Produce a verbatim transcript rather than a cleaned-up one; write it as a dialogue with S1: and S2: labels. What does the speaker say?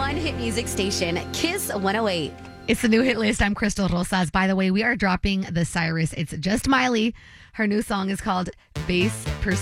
S1: one hit music station, Kiss one oh eight.
S2: It's the new hit list. I'm Crystal Rosas. By the way, we are dropping the Cyrus. It's just Miley. Her new song is called Base Pursuit.